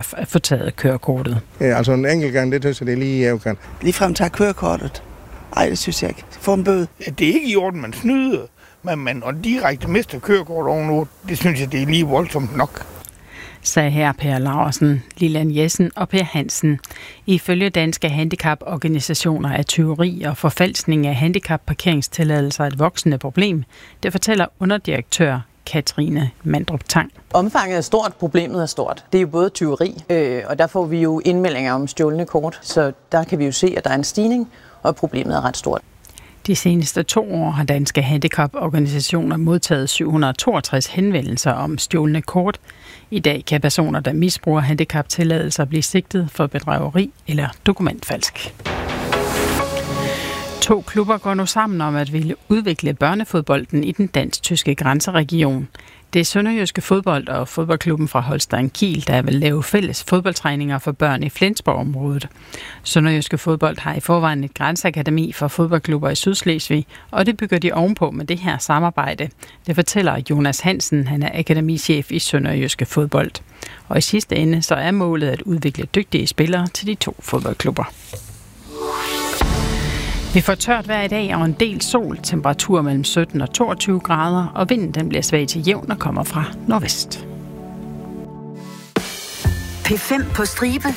straf at få taget kørekortet. Altså en enkelt gang, det synes jeg, det er lige i kan. Ligefrem tager kørekortet. Ej, det synes jeg ikke. Få en bøde. Det er ikke i orden, man snyder, men man direkte mister kørekort ovenover. Det synes jeg, det er lige voldsomt nok. Sagde her Per Laursen, Lilian Jessen og Per Hansen. Ifølge Danske Handicaporganisationer er tyveri og forfalskning af handicapparkeringstilladelser et voksende problem. Det fortæller underdirektør Katrine Mandrup Tang. Omfanget er stort, problemet er stort. Det er jo både tyveri, og der får vi jo indmeldinger om stjålne kort, så der kan vi jo se, at der er en stigning, og problemet er ret stort. De seneste 2 år har Danske Handicaporganisationer modtaget 762 henvendelser om stjålne kort. I dag kan personer, der misbruger handicaptilladelser, blive sigtet for bedrageri eller dokumentfalsk. 2 klubber går nu sammen om at ville udvikle børnefodbolden i den dansk-tyske grænseregion. Det er Sønderjyske Fodbold og fodboldklubben fra Holstein Kiel, der vil lave fælles fodboldtræninger for børn i Flensborg-området. Sønderjyske Fodbold har i forvejen et grænseakademi for fodboldklubber i Sydslesvig, og det bygger de ovenpå med det her samarbejde. Det fortæller Jonas Hansen, han er akademichef i Sønderjyske Fodbold. Og i sidste ende så er målet at udvikle dygtige spillere til de 2 fodboldklubber. Vi får tørt vejr i dag og en del sol, temperatur mellem 17 og 22 grader, og vinden den bliver svag til jævn og kommer fra nordvest. P5 på stribe.